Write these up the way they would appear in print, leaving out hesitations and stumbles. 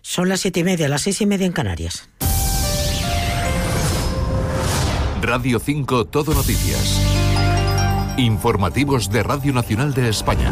Son las 7:30, las 6:30 en Canarias. Radio 5 Todo Noticias. Informativos de Radio Nacional de España.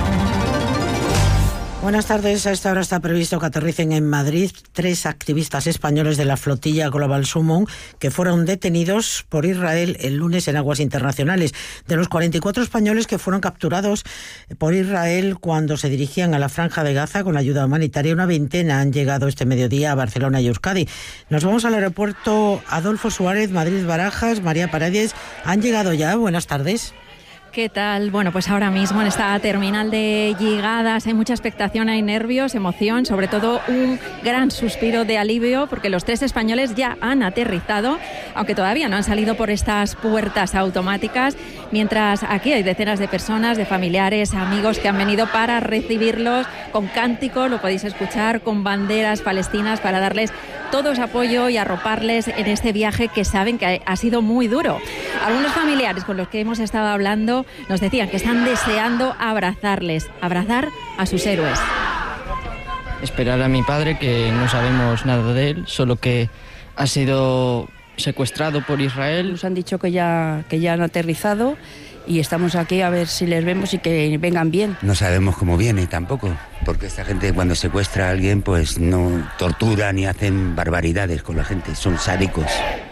Buenas tardes. A esta hora está previsto que aterricen en Madrid 3 activistas españoles de la flotilla Global Summon que fueron detenidos por Israel el lunes en aguas internacionales. De los 44 españoles que fueron capturados por Israel cuando se dirigían a la Franja de Gaza con ayuda humanitaria, una veintena han llegado este mediodía a Barcelona y Euskadi. Nos vamos al aeropuerto Adolfo Suárez, Madrid-Barajas. María Paredes, ¿han llegado ya? Buenas tardes. ¿Qué tal? Bueno, pues ahora mismo en esta terminal de llegadas hay mucha expectación, hay nervios, emoción, sobre todo un gran suspiro de alivio porque los 3 españoles ya han aterrizado, aunque todavía no han salido por estas puertas automáticas, mientras aquí hay decenas de personas, de familiares, amigos que han venido para recibirlos con cánticos, lo podéis escuchar, con banderas palestinas para darles todo su apoyo y arroparles en este viaje que saben que ha sido muy duro. Algunos familiares con los que hemos estado hablando nos decían que están deseando abrazar a sus héroes. Esperar a mi padre, que no sabemos nada de él, solo que ha sido secuestrado por Israel. Nos han dicho que ya han aterrizado y estamos aquí a ver si les vemos y que vengan bien. No sabemos cómo viene tampoco, porque esta gente cuando secuestra a alguien pues no tortura ni hacen barbaridades con la gente, son sádicos.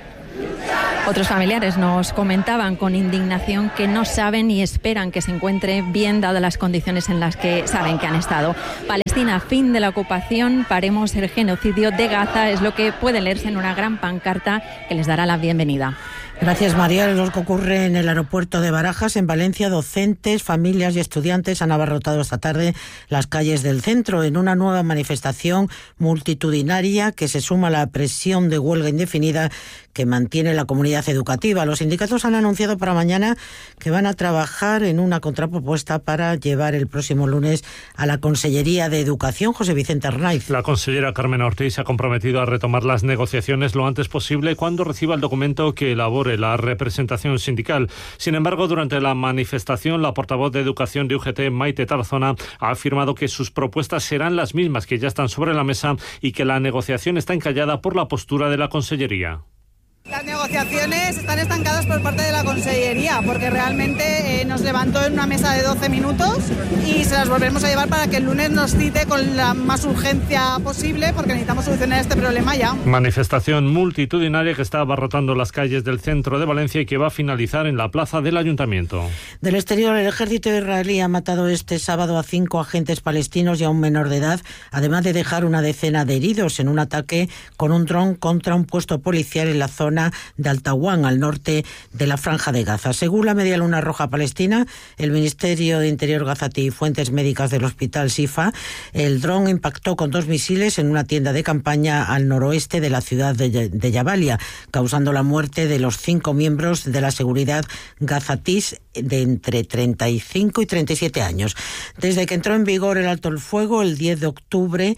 Otros familiares nos comentaban con indignación que no saben ni esperan que se encuentre bien dadas las condiciones en las que saben que han estado. Palestina, fin de la ocupación, paremos el genocidio de Gaza, es lo que puede leerse en una gran pancarta que les dará la bienvenida. Gracias, María. Lo que ocurre en el aeropuerto de Barajas, en Valencia, docentes, familias y estudiantes han abarrotado esta tarde las calles del centro en una nueva manifestación multitudinaria que se suma a la presión de huelga indefinida que mantiene la comunidad educativa. Los sindicatos han anunciado para mañana que van a trabajar en una contrapropuesta para llevar el próximo lunes a la Consellería de Educación. José Vicente Arnaiz. La consellera Carmen Ortiz se ha comprometido a retomar las negociaciones lo antes posible cuando reciba el documento que elabore la representación sindical. Sin embargo, durante la manifestación, la portavoz de Educación de UGT, Maite Tarazona, ha afirmado que sus propuestas serán las mismas que ya están sobre la mesa y que la negociación está encallada por la postura de la Consellería. Las negociaciones están estancadas por parte de la Consellería porque realmente nos levantó en una mesa de 12 minutos y se las volveremos a llevar para que el lunes nos cite con la más urgencia posible porque necesitamos solucionar este problema ya. Manifestación multitudinaria que está abarrotando las calles del centro de Valencia y que va a finalizar en la plaza del Ayuntamiento. Del exterior, el ejército israelí ha matado este sábado a 5 agentes palestinos y a un menor de edad, además de dejar una decena de heridos en un ataque con un dron contra un puesto policial en la zona de Al-Tawan, al norte de la Franja de Gaza. Según la Media Luna Roja Palestina, el Ministerio de Interior gazatí y fuentes médicas del Hospital Sifa, el dron impactó con 2 misiles en una tienda de campaña al noroeste de la ciudad de Jabalia, causando la muerte de los 5 miembros de la seguridad gazatís de entre 35 y 37 años. Desde que entró en vigor el alto el fuego, el 10 de octubre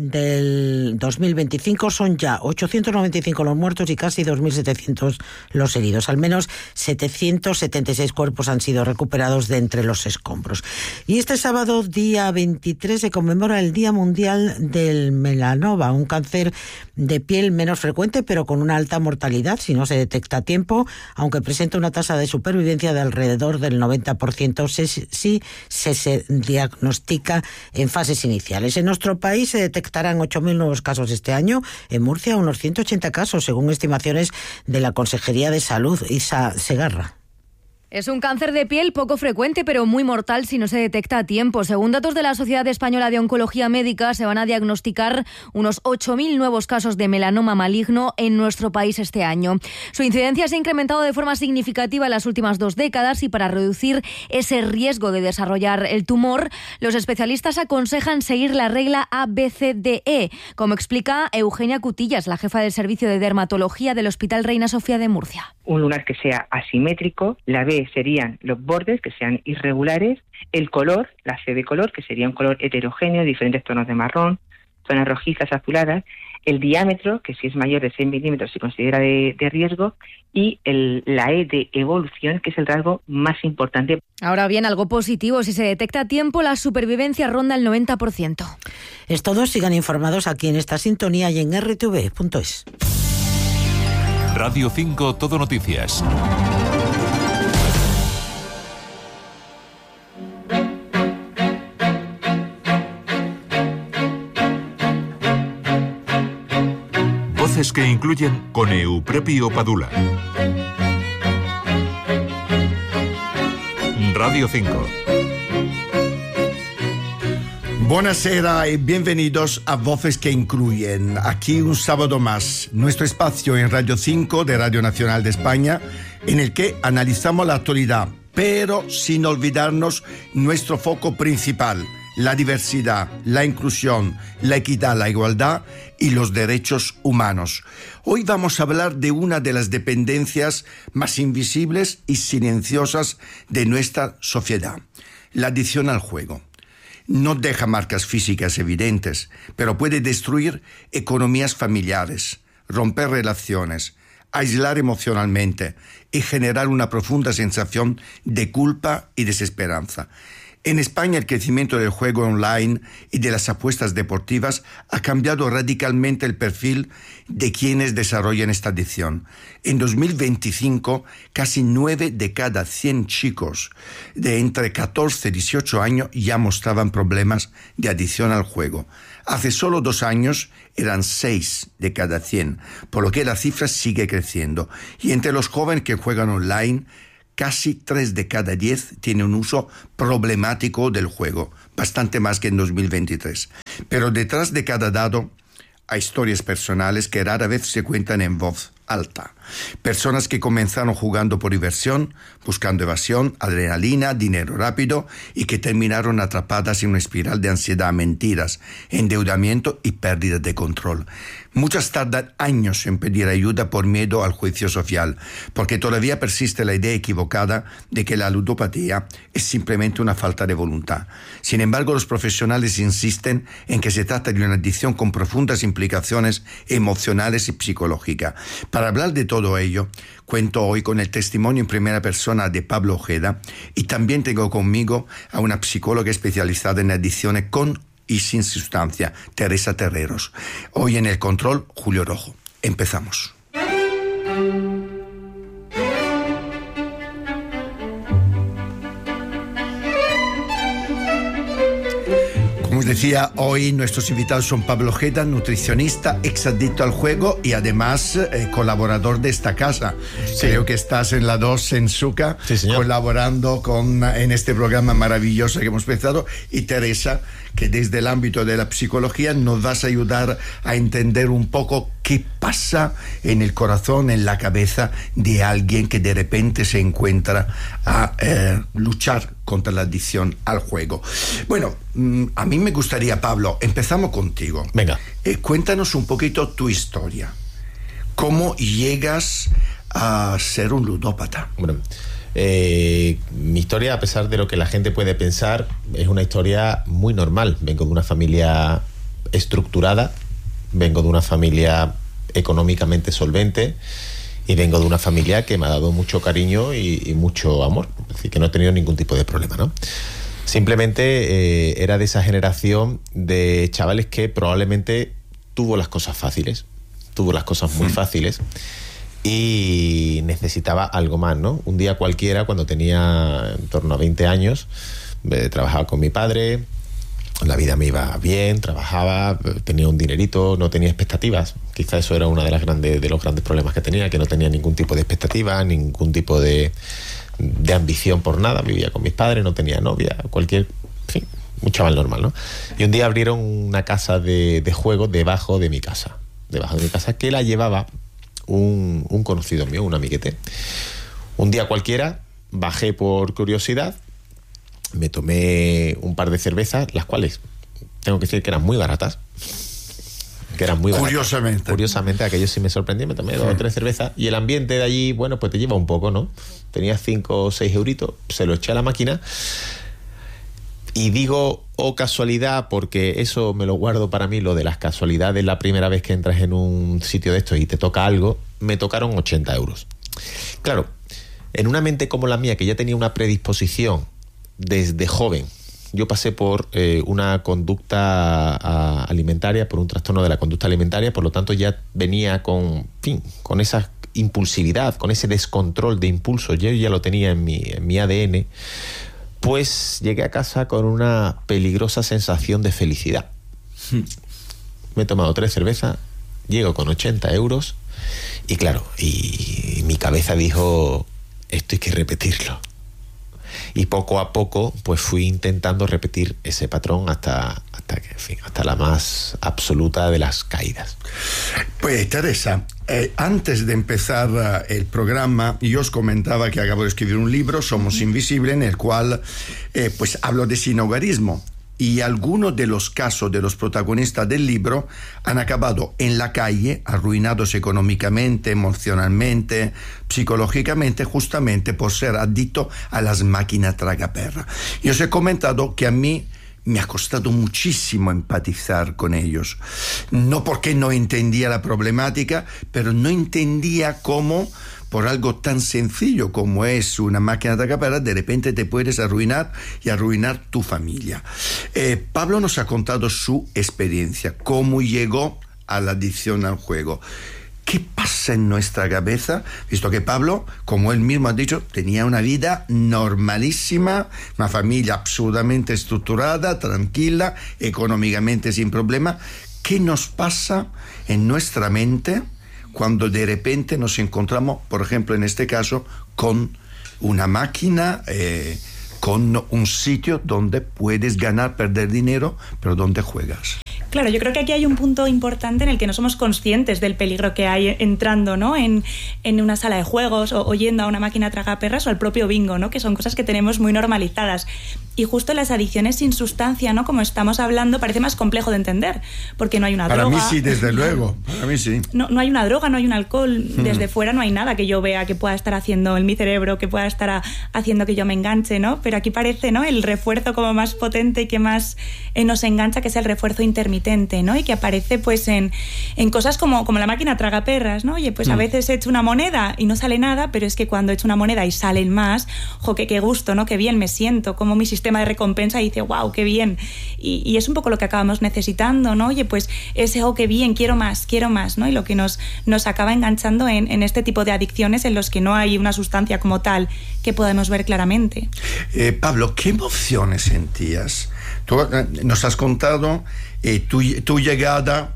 del 2025, son ya 895 los muertos y casi 2.700 los heridos. Al menos 776 cuerpos han sido recuperados de entre los escombros. Y este sábado, día 23, se conmemora el Día Mundial del Melanoma, un cáncer de piel menos frecuente, pero con una alta mortalidad si no se detecta a tiempo, aunque presenta una tasa de supervivencia de alrededor del 90% si se diagnostica en fases iniciales. En nuestro país se detectarán 8.000 nuevos casos este año. En Murcia, unos 180 casos, según estimaciones de la Consejería de Salud. Isa Segarra. Es un cáncer de piel poco frecuente, pero muy mortal si no se detecta a tiempo. Según datos de la Sociedad Española de Oncología Médica, se van a diagnosticar unos 8.000 nuevos casos de melanoma maligno en nuestro país este año. Su incidencia se ha incrementado de forma significativa en las últimas 2 décadas y para reducir ese riesgo de desarrollar el tumor, los especialistas aconsejan seguir la regla ABCDE, como explica Eugenia Cutillas, la jefa del Servicio de Dermatología del Hospital Reina Sofía de Murcia. Un lunar que sea asimétrico, la B serían los bordes que sean irregulares, el color, la C de color, que sería un color heterogéneo, diferentes tonos de marrón, zonas rojizas, azuladas, el diámetro, que si es mayor de 6 milímetros se considera de riesgo, y la E de evolución, que es el rasgo más importante. Ahora bien, algo positivo, si se detecta a tiempo, la supervivencia ronda el 90%. Es todo, sigan informados aquí en esta sintonía y en rtv.es. Radio 5 Todo Noticias. Voces que incluyen con Euprepio Padula. Radio 5. Buonasera y bienvenidos a Voces que Incluyen. Aquí un sábado más, nuestro espacio en Radio 5 de Radio Nacional de España, en el que analizamos la actualidad, pero sin olvidarnos nuestro foco principal: la diversidad, la inclusión, la equidad, la igualdad y los derechos humanos. Hoy vamos a hablar de una de las dependencias más invisibles y silenciosas de nuestra sociedad: la adicción al juego. No deja marcas físicas evidentes, pero puede destruir economías familiares, romper relaciones, aislar emocionalmente y generar una profunda sensación de culpa y desesperanza. En España, el crecimiento del juego online y de las apuestas deportivas ha cambiado radicalmente el perfil de quienes desarrollan esta adicción. En 2025, casi 9 de cada 100 chicos de entre 14 y 18 años ya mostraban problemas de adicción al juego. Hace solo 2 años eran 6 de cada 100, por lo que la cifra sigue creciendo. Y entre los jóvenes que juegan online, casi 3 de cada 10 tienen un uso problemático del juego, bastante más que en 2023. Pero detrás de cada dado hay historias personales que rara vez se cuentan en voz alta. Personas que comenzaron jugando por diversión, buscando evasión, adrenalina, dinero rápido, y que terminaron atrapadas en una espiral de ansiedad, mentiras, endeudamiento y pérdida de control. Muchas tardan años en pedir ayuda por miedo al juicio social, porque todavía persiste la idea equivocada de que la ludopatía es simplemente una falta de voluntad. Sin embargo, los profesionales insisten en que se trata de una adicción con profundas implicaciones emocionales y psicológicas. Para hablar de todo ello, cuento hoy con el testimonio en primera persona de Pablo Ojeda, y también tengo conmigo a una psicóloga especializada en adicciones con y sin sustancia, Teresa Terreros. Hoy en el control, Julio Rojo. Empezamos. Como os decía, hoy nuestros invitados son Pablo Ojeda, nutricionista, exadicto al juego y además colaborador de esta casa. Sí. Creo que estás en la 2 en Suca, sí, colaborando en este programa maravilloso que hemos empezado. Y Teresa, que desde el ámbito de la psicología nos vas a ayudar a entender un poco qué pasa en el corazón, en la cabeza de alguien que de repente se encuentra a luchar contra la adicción al juego. Bueno, a mí me gustaría, Pablo, empezamos contigo. Venga. Cuéntanos un poquito tu historia. ¿Cómo llegas a ser un ludópata? Bueno, mi historia, a pesar de lo que la gente puede pensar, es una historia muy normal. Vengo de una familia estructurada, vengo de una familia económicamente solvente y vengo de una familia que me ha dado mucho cariño y mucho amor. Es decir, que no he tenido ningún tipo de problema, ¿no? Simplemente era de esa generación de chavales que probablemente tuvo las cosas fáciles, tuvo las cosas muy fáciles, y necesitaba algo más, ¿no? Un día cualquiera, cuando tenía en torno a 20 años, trabajaba con mi padre, la vida me iba bien, trabajaba, tenía un dinerito, no tenía expectativas. Quizá eso era uno de los grandes problemas que tenía, que no tenía ningún tipo de expectativa, ningún tipo de ambición por nada. Vivía con mis padres, no tenía novia, en fin, un chaval normal, ¿no? Y un día abrieron una casa de juegos debajo de mi casa, que la llevaba un conocido mío, un amiguete. Un día cualquiera bajé por curiosidad, me tomé un par de cervezas, las cuales tengo que decir que eran muy baratas. Curiosamente, aquello sí me sorprendió. Me tomé 2 o 3 cervezas y el ambiente de allí, bueno, pues te lleva un poco, ¿no? Tenía 5 o 6 euritos, se lo eché a la máquina Y digo casualidad porque eso me lo guardo para mí, lo de las casualidades. La primera vez que entras en un sitio de estos y te toca algo, me tocaron 80 euros. Claro, en una mente como la mía, que ya tenía una predisposición desde joven, yo pasé por una conducta alimentaria, por un trastorno de la conducta alimentaria, por lo tanto ya venía con esa impulsividad, con ese descontrol de impulsos, yo ya lo tenía en mi ADN. Pues llegué a casa con una peligrosa sensación de felicidad. Me he tomado 3 cervezas, llego con 80 euros y claro, y mi cabeza dijo, esto hay que repetirlo. Y poco a poco pues fui intentando repetir ese patrón hasta la más absoluta de las caídas. Pues Teresa, antes de empezar el programa, yo os comentaba que acabo de escribir un libro, Somos Invisibles, en el cual pues hablo de sinhogarismo. Y algunos de los casos de los protagonistas del libro han acabado en la calle, arruinados económicamente, emocionalmente, psicológicamente, justamente por ser adictos a las máquinas tragaperras. Y os he comentado que a mí me ha costado muchísimo empatizar con ellos. No porque no entendía la problemática, pero no entendía cómo, por algo tan sencillo como es una máquina de tragaperras, de repente te puedes arruinar y arruinar tu familia. Pablo nos ha contado su experiencia, cómo llegó a la adicción al juego. ¿Qué pasa en nuestra cabeza? Visto que Pablo, como él mismo ha dicho, tenía una vida normalísima, una familia absolutamente estructurada, tranquila, económicamente sin problema. ¿Qué nos pasa en nuestra mente cuando de repente nos encontramos, por ejemplo, en este caso, con una máquina, con un sitio donde puedes ganar, perder dinero, pero donde juegas? Claro, yo creo que aquí hay un punto importante en el que no somos conscientes del peligro que hay entrando, ¿no?, en una sala de juegos o yendo a una máquina tragaperras o al propio bingo, ¿no?, que son cosas que tenemos muy normalizadas. Y justo las adicciones sin sustancia, ¿no?, como estamos hablando, parece más complejo de entender, porque no hay una droga. Para mí sí, desde luego, para mí sí. No hay una droga, no hay un alcohol, desde fuera no hay nada que yo vea que pueda estar haciendo en mi cerebro, que pueda estar haciendo que yo me enganche, ¿no? Pero aquí parece, ¿no?, el refuerzo como más potente y que más nos engancha, que es el refuerzo intermitente, ¿no? Y que aparece pues en cosas como la máquina tragaperras, ¿no? Oye, pues a veces he hecho una moneda y no sale nada, pero es que cuando he hecho una moneda y salen más, jo, qué gusto, ¿no? Qué bien me siento, como mi sistema de recompensa dice, wow, qué bien. Y es un poco lo que acabamos necesitando, ¿no? Oye, pues ese, qué bien, quiero más, ¿no? Y lo que nos acaba enganchando en este tipo de adicciones en los que no hay una sustancia como tal que podemos ver claramente. Pablo, ¿qué emociones sentías? Tú nos has contado tu llegada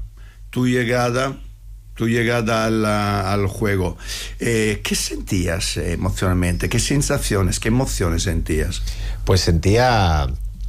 al juego. ¿Qué sentías emocionalmente? ¿Qué sensaciones, qué emociones sentías? Pues sentía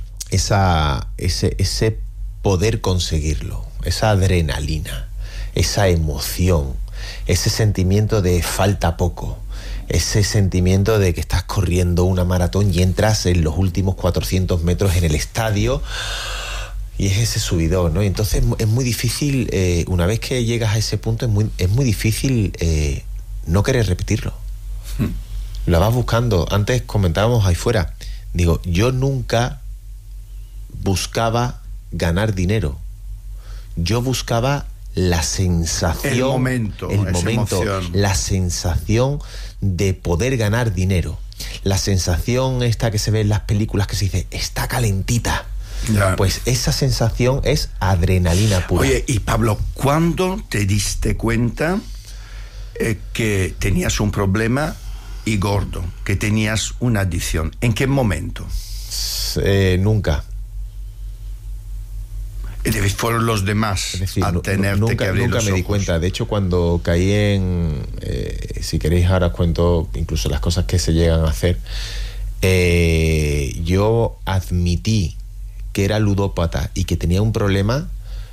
ese poder conseguirlo, esa adrenalina, esa emoción, ese sentimiento de falta poco, ese sentimiento de que estás corriendo una maratón y entras en los últimos 400 metros en el estadio. Y es ese subidón, ¿no? Y entonces es muy difícil, una vez que llegas a ese punto, es muy difícil no querer repetirlo. Lo vas buscando. Antes comentábamos ahí fuera, digo, yo nunca buscaba ganar dinero. Yo buscaba la sensación, el momento, la sensación de poder ganar dinero. La sensación esta que se ve en las películas que se dice, está calentita. Ya. Pues esa sensación es adrenalina pura. Oye, y Pablo, ¿cuándo te diste cuenta que tenías un problema y gordo, que tenías una adicción? ¿En qué momento? Nunca. Fueron los demás a tenerte que abrir los ojos. Nunca me di cuenta. De hecho, cuando caí en... si queréis ahora os cuento incluso las cosas que se llegan a hacer. Yo admití que era ludópata y que tenía un problema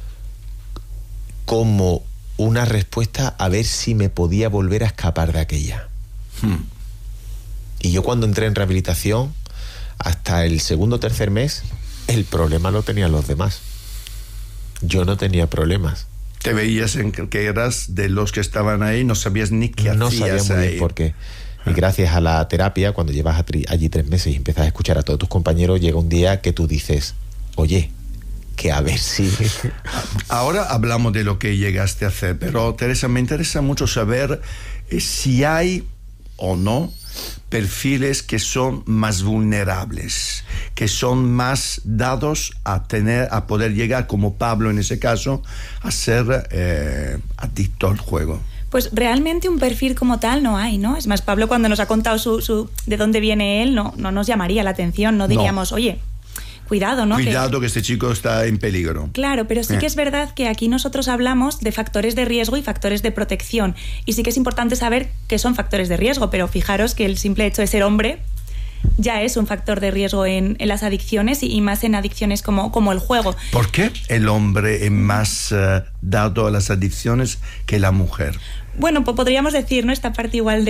como una respuesta a ver si me podía volver a escapar de aquella. Y yo cuando entré en rehabilitación, hasta el segundo o tercer mes, el problema lo tenían los demás. Yo no tenía problemas. Te veías en que eras de los que estaban ahí, no sabías ni qué hacías ahí. No sabía muy bien por qué. Y gracias a la terapia, cuando llevas allí 3 meses y empiezas a escuchar a todos tus compañeros, llega un día que tú dices, oye, que a ver si... Ahora hablamos de lo que llegaste a hacer, pero Teresa, me interesa mucho saber si hay o no perfiles que son más vulnerables, que son más dados a poder llegar, como Pablo en ese caso, a ser adicto al juego. Pues realmente un perfil como tal no hay, ¿no? Es más, Pablo cuando nos ha contado de dónde viene él, no nos llamaría la atención, no diríamos, oye, cuidado, ¿no? Cuidado que este chico está en peligro. Claro, pero sí que es verdad que aquí nosotros hablamos de factores de riesgo y factores de protección. Y sí que es importante saber qué son factores de riesgo, pero fijaros que el simple hecho de ser hombre ya es un factor de riesgo en las adicciones y más en adicciones como el juego. ¿Por qué el hombre es más dado a las adicciones que la mujer? Bueno, pues podríamos decir, ¿no? Esta parte igual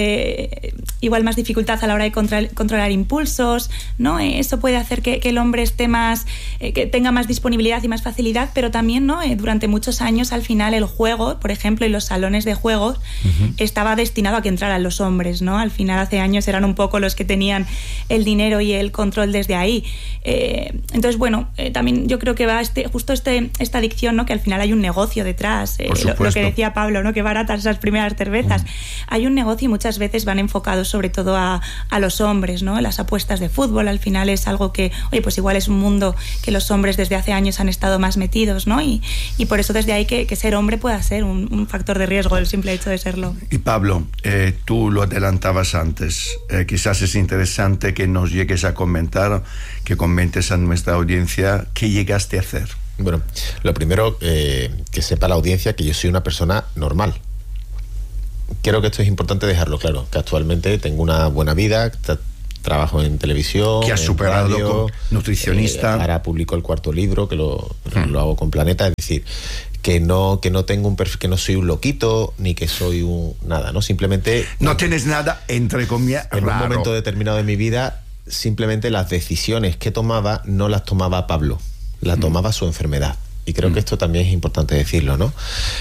más dificultad a la hora de controlar impulsos, ¿no? Eso puede hacer que el hombre esté más, que tenga más disponibilidad y más facilidad, pero también, ¿no? Durante muchos años, al final, el juego, por ejemplo, y los salones de juegos, estaba destinado a que entraran los hombres, ¿no? Al final, hace años eran un poco los que tenían el dinero y el control desde ahí. Entonces, bueno, también yo creo que va esta adicción, ¿no? Que al final hay un negocio detrás. Lo que decía Pablo, ¿no? Que baratas esas primeras cervezas. Hay un negocio y muchas veces van enfocados sobre todo a los hombres, ¿no? Las apuestas de fútbol al final es algo que, oye, pues igual es un mundo que los hombres desde hace años han estado más metidos, ¿no? Y por eso desde ahí que ser hombre pueda ser un factor de riesgo, el simple hecho de serlo. Y Pablo, tú lo adelantabas antes, quizás es interesante que nos llegues a comentar, que comentes a nuestra audiencia qué llegaste a hacer. Bueno, lo primero, que sepa la audiencia que yo soy una persona normal. Creo que esto es importante dejarlo claro, que actualmente tengo una buena vida, trabajo en televisión, que has superado radio, como nutricionista. Ahora publico el 4º libro, que lo hago con Planeta, es decir, que no tengo un perfil, que no soy un loquito, ni que soy un nada, ¿no? Simplemente... No tienes nada, entre comillas, en raro. un momento determinado de mi vida, simplemente las decisiones que tomaba no las tomaba Pablo, las tomaba su enfermedad. Y creo que esto también es importante decirlo, ¿no?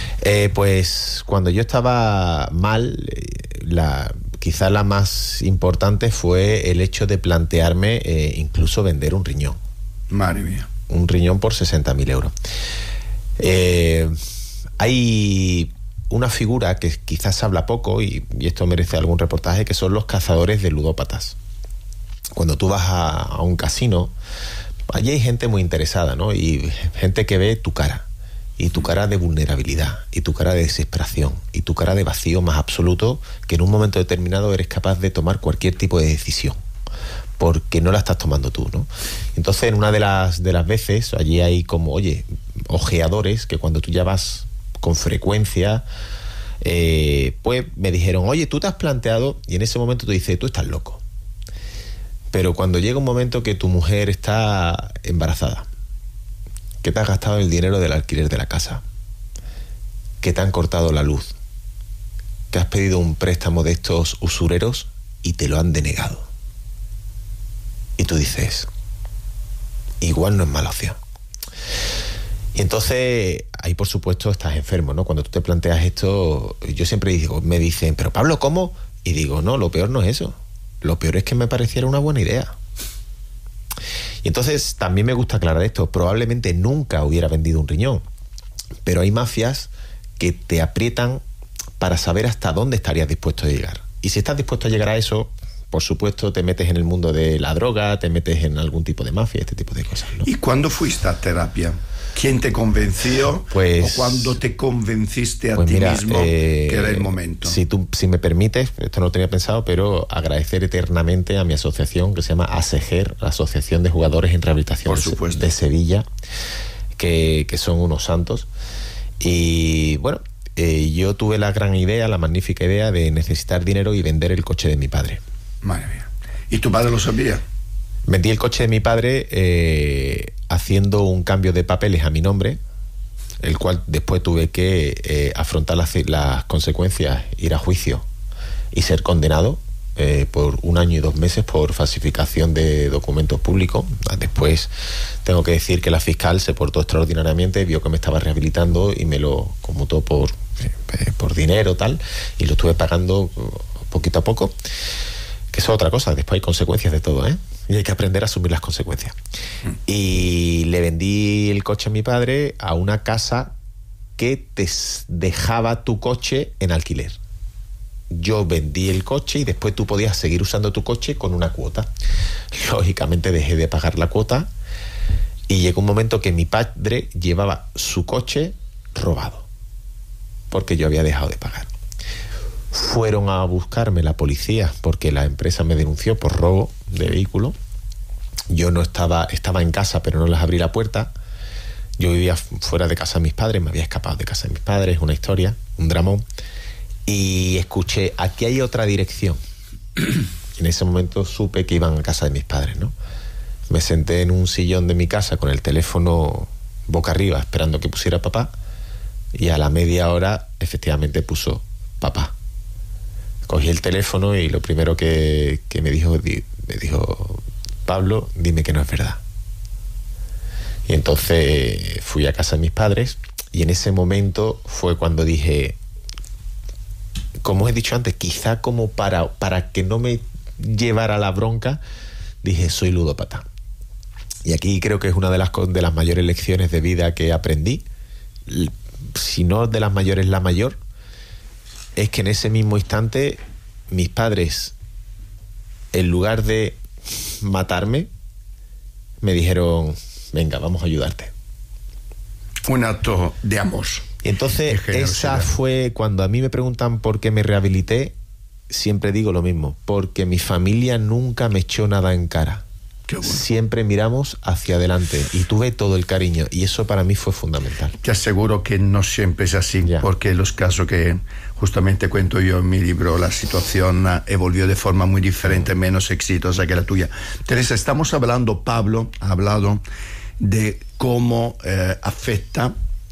Pues cuando yo estaba mal, quizá la más importante fue el hecho de plantearme incluso vender un riñón. Madre mía. Un riñón por 60.000 euros. Hay una figura que quizás se habla poco, y esto merece algún reportaje, que son los cazadores de ludópatas. Cuando tú vas a un casino, allí hay gente muy interesada, ¿no? Y gente que ve tu cara, y tu cara de vulnerabilidad, y tu cara de desesperación, y tu cara de vacío más absoluto, que en un momento determinado eres capaz de tomar cualquier tipo de decisión, porque no la estás tomando tú, ¿no? Entonces, en una de las veces, allí hay como, oye, ojeadores, que cuando tú ya vas con frecuencia, pues me dijeron, oye, tú te has planteado, y en ese momento tú dices, tú estás loco. Pero cuando llega un momento que tu mujer está embarazada, que te has gastado el dinero del alquiler de la casa, que te han cortado la luz, que has pedido un préstamo de estos usureros y te lo han denegado, y tú dices, igual no es mala opción. Y entonces ahí por supuesto estás enfermo, ¿no? Cuando tú te planteas esto, yo siempre digo, me dicen, pero Pablo, ¿cómo? Y digo, no, lo peor no es eso. Lo peor es que me pareciera una buena idea. Y entonces también me gusta aclarar esto. Probablemente nunca hubiera vendido un riñón, pero hay mafias que te aprietan para saber hasta dónde estarías dispuesto a llegar. Y si estás dispuesto a llegar a eso, por supuesto te metes en el mundo de la droga, te metes en algún tipo de mafia, este tipo de cosas, ¿no? ¿Y cuándo fuiste a terapia? ¿Quién te convenció? Pues, ¿O cuándo te convenciste a ti mismo que era el momento? Si me permites, esto no lo tenía pensado, pero agradecer eternamente a mi asociación, que se llama ASEGER, la Asociación de Jugadores en Rehabilitación de Sevilla, que son unos santos. Y bueno, yo tuve la gran idea, la magnífica idea de necesitar dinero y vender el coche de mi padre. Madre mía. ¿Y tu padre lo sabía? Vendí el coche de mi padre haciendo un cambio de papeles a mi nombre, el cual después tuve que afrontar las consecuencias, ir a juicio y ser condenado por 1 año y 2 meses por falsificación de documentos públicos. Después tengo que decir que la fiscal se portó extraordinariamente, vio que me estaba rehabilitando y me lo conmutó por dinero tal, y lo estuve pagando poquito a poco, que eso es otra cosa, después hay consecuencias de todo, y hay que aprender a asumir las consecuencias. Y le vendí el coche a mi padre a una casa que te dejaba tu coche en alquiler. Yo vendí el coche y después tú podías seguir usando tu coche con una cuota. Lógicamente dejé de pagar la cuota y llegó un momento que mi padre llevaba su coche robado porque yo había dejado de pagar. Fueron a buscarme la policía porque la empresa me denunció por robo de vehículo. Yo no estaba en casa, pero no les abrí la puerta. Yo vivía fuera de casa de mis padres, me había escapado de casa de mis padres, una historia, un dramón. Y escuché, aquí hay otra dirección. En ese momento supe que iban a casa de mis padres, ¿no? Me senté en un sillón de mi casa con el teléfono boca arriba, esperando que pusiera papá. Y a la media hora, efectivamente, puso papá. Cogí el teléfono y lo primero que me dijo, Pablo, dime que no es verdad. Y entonces fui a casa de mis padres y en ese momento fue cuando dije, como he dicho antes, quizá como para que no me llevara la bronca, dije, soy ludópata. Y aquí creo que es una de las mayores lecciones de vida que aprendí, si no de las mayores, la mayor, es que en ese mismo instante mis padres, en lugar de matarme, me dijeron, venga, vamos a ayudarte. Un acto de amor. Y entonces esa fue, cuando a mí me preguntan por qué me rehabilité, siempre digo lo mismo, porque mi familia nunca me echó nada en cara. Qué bueno. Siempre miramos hacia adelante y tuve todo el cariño y eso para mí fue fundamental. Te aseguro que no siempre es así, porque los casos que justamente cuento yo en mi libro, la situación evolvió de forma muy diferente, menos exitosa que la tuya. Teresa, estamos hablando, Pablo ha hablado de cómo afecta